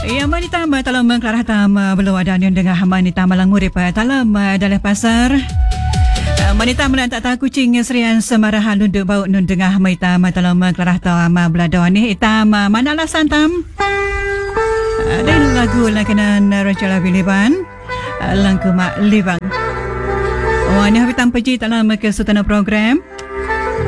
Ya, manita talam kelarah tama belum ada yang dengar manita malang urip talam dalam pasar. Manita melan tak tahu kucing serian semarahan lunduk bau nun dengar manita talam kelarah tama belado ni itam mana alasan tam? Ada lagu lakanan Rachel Biliban langku mak libang. Wah ni habitam peji dalam kesultanan program.